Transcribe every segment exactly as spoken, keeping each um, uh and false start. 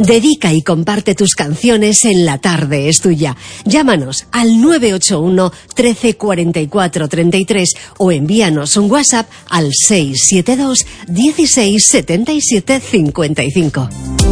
Dedica y comparte tus canciones en La Tarde es Tuya. Llámanos al nueve ocho uno, trece, cuarenta y cuatro, treinta y tres o envíanos un WhatsApp al seis siete dos, dieciséis, setenta y siete, cincuenta y cinco.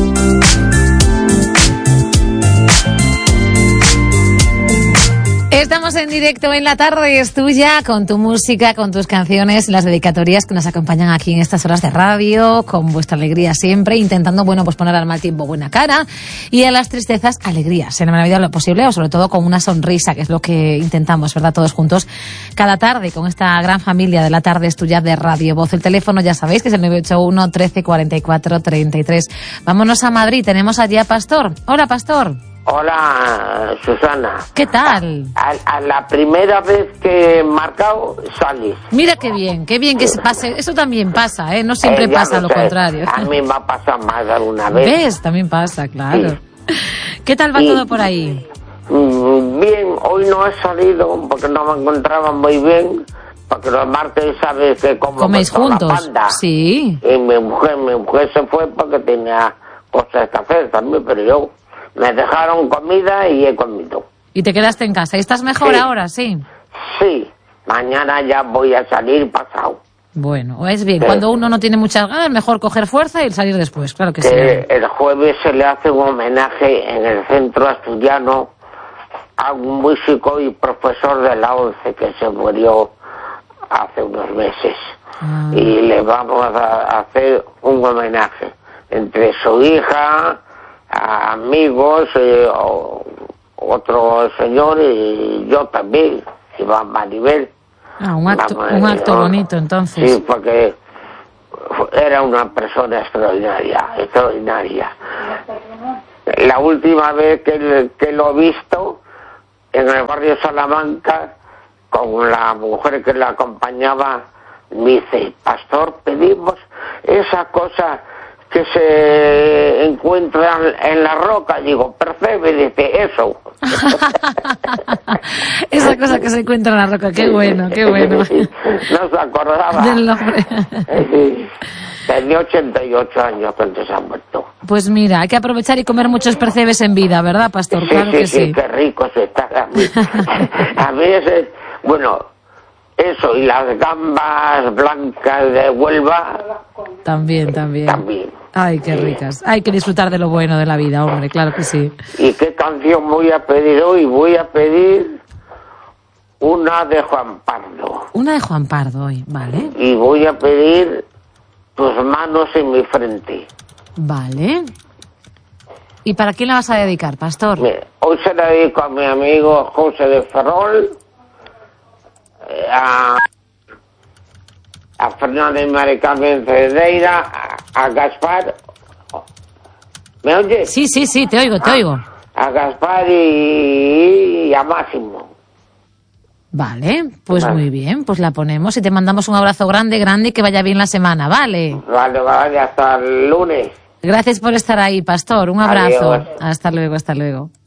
Estamos en directo en La Tarde es Tuya, con tu música, con tus canciones, las dedicatorias que nos acompañan aquí en estas horas de radio, con vuestra alegría siempre, intentando, bueno, pues poner al mal tiempo buena cara y a las tristezas alegrías, en la medida de lo posible, o sobre todo con una sonrisa, que es lo que intentamos, ¿verdad?, todos juntos cada tarde, con esta gran familia de La Tarde es Tuya de Radio Voz. El teléfono ya sabéis que es el nueve ocho uno, trece, cuarenta y cuatro, treinta y tres. Vámonos a Madrid, tenemos allí a Pastor. Hola, Pastor. Hola, Susana. ¿Qué tal? A, a, a la primera vez que he marcado, salís. Mira qué bien, qué bien que se pase. Eso también pasa, ¿eh? No siempre eh, pasa lo lo sé. contrario. A mí me ha pasado más de alguna vez. ¿Ves? También pasa, claro. Sí. ¿Qué tal va y, todo por ahí? Bien, hoy no he salido porque no me encontraba muy bien. Porque los martes sabes que como coméis juntos. La panda, sí. Y mi mujer, mi mujer se fue porque tenía cosas que hacer también, pero yo... Me dejaron comida y he comido. ¿Y te quedaste en casa? ¿Y estás mejor sí. ahora, sí? Sí. Mañana ya voy a salir pasado. Bueno, es bien. Sí. Cuando uno no tiene muchas ganas, mejor coger fuerza y salir después. Claro que, que sí. El jueves se le hace un homenaje en el Centro Asturiano a un músico y profesor de la ONCE que se murió hace unos meses. Ah. Y le vamos a hacer un homenaje entre su hija... a amigos, eh, o, otro señor y yo también, Iván Maribel. Ah, un acto, Vamos, un acto ¿no? bonito entonces. Sí, porque era una persona extraordinaria, extraordinaria. La última vez que, que lo he visto en el barrio Salamanca, con la mujer que la acompañaba, me dice, Pastor, pedimos esa cosa que se encuentran en la roca. Digo, perfecto, me dice, eso. Esa cosa que se encuentra en la roca, qué bueno, qué bueno. No se acordaba del nombre. Tenía ochenta y ocho años cuando se ha muerto. Pues mira, hay que aprovechar y comer muchos percebes en vida, ¿verdad, Pastor? Sí, claro sí, que sí, sí. Qué rico se está. A mí, a mí es, bueno, eso, y las gambas blancas de Huelva. También, también. También. Ay, qué ricas. Hay que disfrutar de lo bueno de la vida, hombre, claro que sí. ¿Y qué canción voy a pedir hoy? Voy a pedir una de Juan Pardo. Una de Juan Pardo hoy, vale. Y voy a pedir Tus manos en mi frente. Vale. ¿Y para quién la vas a dedicar, Pastor? Mira, hoy se la dedico a mi amigo José de Ferrol, a... a Fernando y Mari Carmen Cedeira, a, a Gaspar. ¿Me oyes? Sí, sí, sí, te oigo, te a, oigo. A Gaspar y, y a Máximo. Vale, pues vale. Muy bien, pues la ponemos y te mandamos un abrazo grande, grande y que vaya bien la semana, ¿vale? Vale, vale, hasta el lunes. Gracias por estar ahí, Pastor, un abrazo. Adiós. Hasta luego, hasta luego.